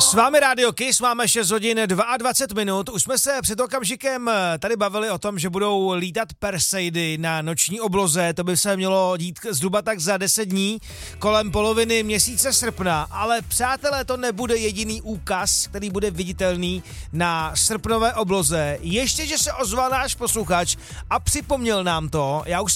S vámi Radio Kiss, máme 6 hodin 22 minut. Už jsme se před okamžikem tady bavili o tom, že budou lítat Perseidy na noční obloze. To by se mělo dít zhruba tak za 10 dní, kolem poloviny měsíce srpna. Ale přátelé, to nebude jediný úkaz, který bude viditelný na srpnové obloze. Ještě, že se ozval náš posluchač a připomněl nám to. Já už